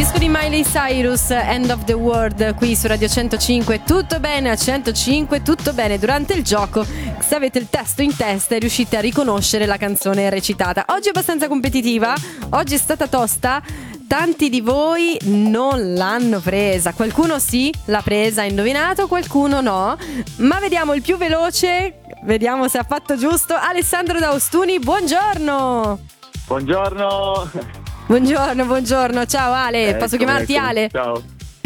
disco di Miley Cyrus, End of the World, qui su Radio 105. Tutto bene a 105, tutto bene. Durante il gioco, se avete il testo in testa, riuscite a riconoscere la canzone recitata. Oggi è abbastanza competitiva, oggi è stata tosta. Tanti di voi non l'hanno presa. Qualcuno sì, l'ha presa, ha indovinato, qualcuno no. Ma vediamo il più veloce, vediamo se ha fatto giusto. Alessandro da Ostuni, buongiorno. Buongiorno. Buongiorno, ciao Ale, posso chiamarti Ale? Ciao.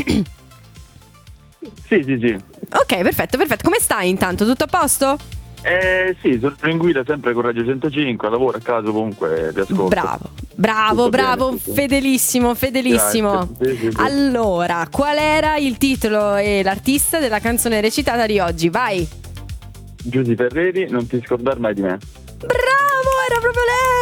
Sì. Ok, perfetto. Come stai intanto? Tutto a posto? Sì, sono in guida sempre con Radio 105, lavoro a casa comunque, ti ascolto. Bravo, Bene. fedelissimo. Grazie. Sì. Allora, qual era il titolo e l'artista della canzone recitata di oggi? Vai! Giusy Ferreri, non ti scordar mai di me. Bravo, era proprio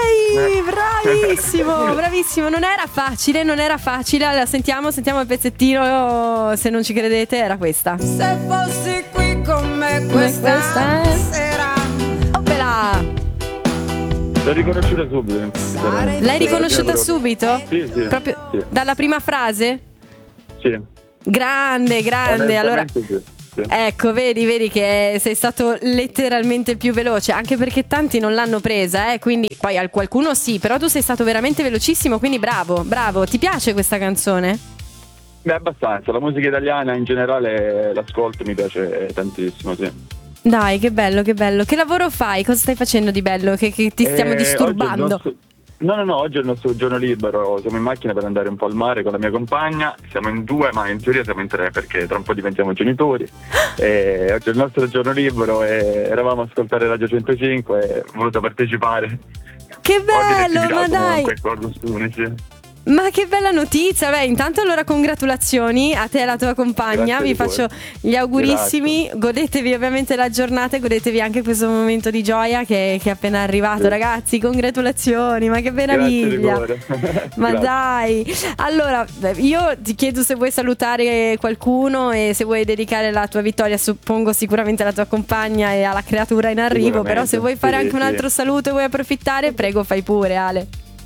lei! Bravissimo. Non era facile. Allora, sentiamo il pezzettino. Se non ci credete, era questa. Se fossi qui con me questa sera. Oppela! L'ho riconosciuta subito. L'hai riconosciuta subito? Sì. Proprio Sì. dalla prima frase? Sì. Grande. Allora, Sì. ecco, vedi che sei stato letteralmente il più veloce, anche perché tanti non l'hanno presa, quindi poi al qualcuno sì, però tu sei stato veramente velocissimo, quindi bravo. Ti piace questa canzone? Beh, abbastanza. La musica italiana in generale l'ascolto, mi piace tantissimo, sì. Dai, che bello. Che lavoro fai? Cosa stai facendo di bello? Che ti stiamo disturbando? No, oggi è il nostro giorno libero, siamo in macchina per andare un po' al mare con la mia compagna, siamo in due, ma in teoria siamo in tre perché tra un po' diventiamo genitori. E oggi è il nostro giorno libero e eravamo a ascoltare Radio 105 e ho voluto partecipare. Che bello, ma dai! Sì. Ma che bella notizia! Beh, intanto allora congratulazioni a te e alla tua compagna. Grazie Vi di faccio gli augurissimi. Grazie. Godetevi ovviamente la giornata e godetevi anche questo momento di gioia che è appena arrivato. Sì. Ragazzi, congratulazioni, ma che meraviglia! Ma Grazie. dai! Allora, io ti chiedo se vuoi salutare qualcuno e se vuoi dedicare la tua vittoria, suppongo sicuramente alla tua compagna e alla creatura in arrivo, però se vuoi fare anche un altro saluto e vuoi approfittare, prego, fai pure, Ale.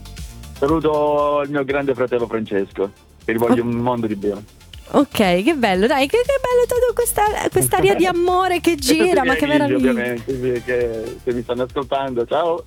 Saluto il mio grande fratello Francesco, che gli voglio un mondo di bene. Ok, che bello, dai, che bello tutta quest'aria di amore che gira, ma che meraviglia. Ovviamente, sì, che mi stanno ascoltando, ciao.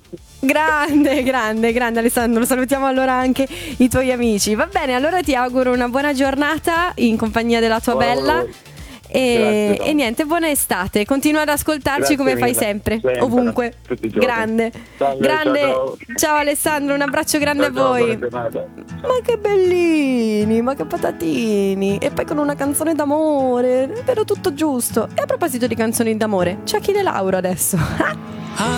Grande Alessandro, salutiamo allora anche i tuoi amici. Va bene, allora ti auguro una buona giornata in compagnia della tua bella. Grazie, E niente, buona estate. Continua ad ascoltarci. Grazie come mille. Fai sempre ovunque. Grande. Ciao Alessandro, un abbraccio grande a voi. Ma che bellini, ma che patatini. E poi con una canzone d'amore, è vero, tutto giusto. E a proposito di canzoni d'amore, c'è chi le Lauro adesso.